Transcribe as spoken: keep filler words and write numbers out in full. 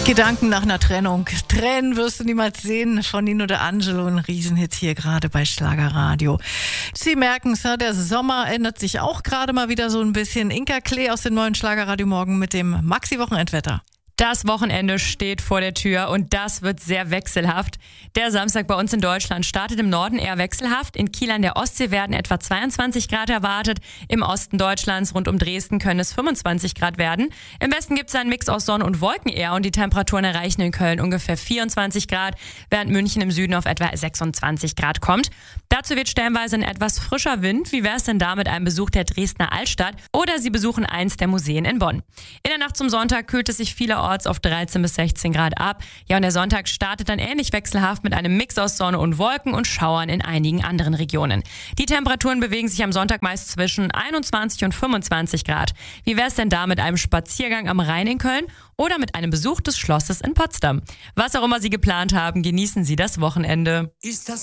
Gedanken nach einer Trennung. Tränen wirst du niemals sehen von Nino D'Angelo, ein Riesenhit hier gerade bei Schlagerradio. Sie merken es, der Sommer ändert sich auch gerade mal wieder so ein bisschen. Inka Klee aus dem neuen Schlagerradio Morgen mit dem Maxi-Wochenendwetter. Das Wochenende steht vor der Tür und das wird sehr wechselhaft. Der Samstag bei uns in Deutschland startet im Norden eher wechselhaft. In Kiel an der Ostsee werden etwa zweiundzwanzig Grad erwartet. Im Osten Deutschlands rund um Dresden können es fünfundzwanzig Grad werden. Im Westen gibt es einen Mix aus Sonne und Wolken eher und die Temperaturen erreichen in Köln ungefähr vierundzwanzig Grad, während München im Süden auf etwa sechsundzwanzig Grad kommt. Dazu wird stellenweise ein etwas frischer Wind. Wie wäre es denn da mit einem Besuch der Dresdner Altstadt oder Sie besuchen eins der Museen in Bonn? In der Nacht zum Sonntag kühlt es sich vielerorts auf dreizehn bis sechzehn Grad ab. Ja, und der Sonntag startet dann ähnlich wechselhaft mit einem Mix aus Sonne und Wolken und Schauern in einigen anderen Regionen. Die Temperaturen bewegen sich am Sonntag meist zwischen einundzwanzig und fünfundzwanzig Grad. Wie wäre es denn da mit einem Spaziergang am Rhein in Köln oder mit einem Besuch des Schlosses in Potsdam? Was auch immer Sie geplant haben, genießen Sie das Wochenende. Ist das